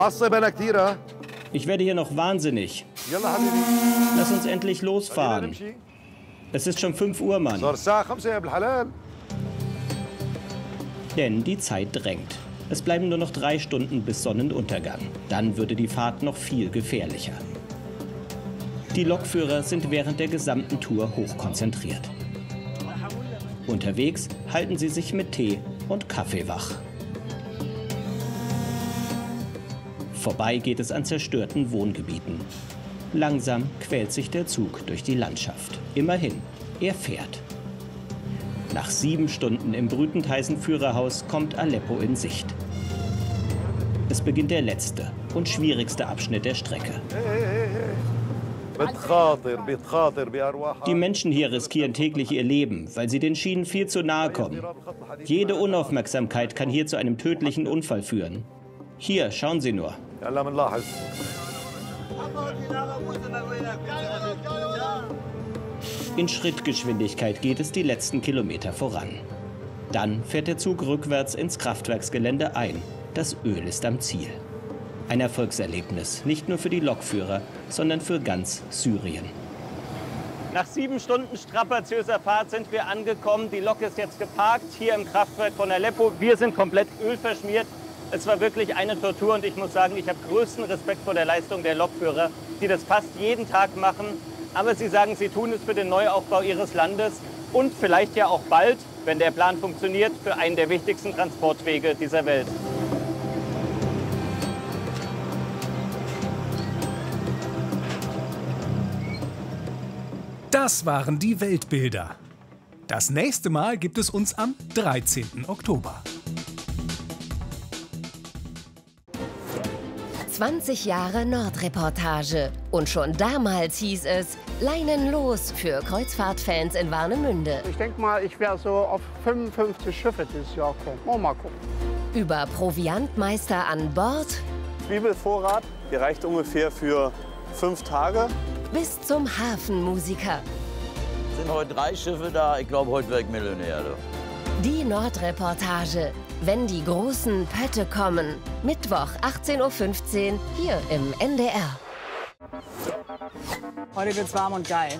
Ich werde hier noch wahnsinnig. Lass uns endlich losfahren. Es ist schon 5 Uhr, Mann. Denn die Zeit drängt. Es bleiben nur noch 3 Stunden bis Sonnenuntergang. Dann würde die Fahrt noch viel gefährlicher. Die Lokführer sind während der gesamten Tour hochkonzentriert. Unterwegs halten sie sich mit Tee und Kaffee wach. Vorbei geht es an zerstörten Wohngebieten. Langsam quält sich der Zug durch die Landschaft. Immerhin, er fährt. Nach 7 Stunden im brütend heißen Führerhaus kommt Aleppo in Sicht. Es beginnt der letzte und schwierigste Abschnitt der Strecke. Die Menschen hier riskieren täglich ihr Leben, weil sie den Schienen viel zu nahe kommen. Jede Unaufmerksamkeit kann hier zu einem tödlichen Unfall führen. Hier, schauen Sie nur. In Schrittgeschwindigkeit geht es die letzten Kilometer voran. Dann fährt der Zug rückwärts ins Kraftwerksgelände ein. Das Öl ist am Ziel. Ein Erfolgserlebnis, nicht nur für die Lokführer, sondern für ganz Syrien. Nach 7 Stunden strapaziöser Fahrt sind wir angekommen. Die Lok ist jetzt geparkt hier im Kraftwerk von Aleppo. Wir sind komplett ölverschmiert. Es war wirklich eine Tortur und ich muss sagen, ich habe größten Respekt vor der Leistung der Lokführer, die das fast jeden Tag machen. Aber sie sagen, sie tun es für den Neuaufbau ihres Landes und vielleicht ja auch bald, wenn der Plan funktioniert, für einen der wichtigsten Transportwege dieser Welt. Das waren die Weltbilder. Das nächste Mal gibt es uns am 13. Oktober. 20 Jahre Nordreportage. Und schon damals hieß es, Leinen los für Kreuzfahrtfans in Warnemünde. Ich denke mal, ich werde so auf 55 Schiffe dieses Jahr kommen. Mal gucken. Über Proviantmeister an Bord. Zwiebelvorrat, der reicht ungefähr für 5 Tage. Bis zum Hafenmusiker. Es sind heute 3 Schiffe da. Ich glaube, heute werde ich Millionär. Die Nordreportage. Wenn die großen Pötte kommen. Mittwoch 18:15 Uhr hier im NDR. Heute wird's warm und geil.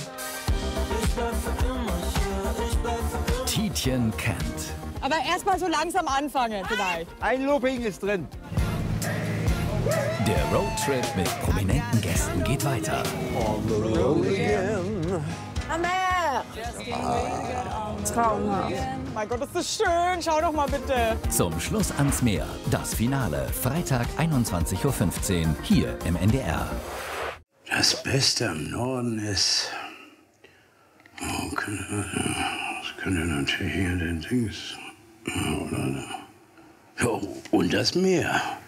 Tietjen kennt. Aber erst mal so langsam anfangen vielleicht. Ein Looping ist drin. Der Roadtrip mit prominenten Gästen geht weiter. Traumhaft. Mein Gott, ist das schön. Schau doch mal bitte. Zum Schluss ans Meer. Das Finale. Freitag 21:15 Uhr hier im NDR. Das Beste am Norden ist... das könnte natürlich hier den Dings... und das Meer.